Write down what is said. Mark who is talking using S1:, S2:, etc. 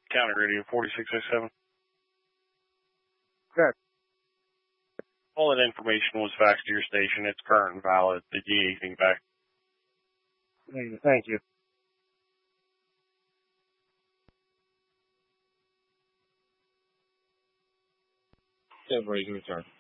S1: County Radio 4607.
S2: Good.
S1: All that information was faxed to your station. It's current and valid. Did you need anything back?
S2: Thank you.
S1: Yeah, ready to return.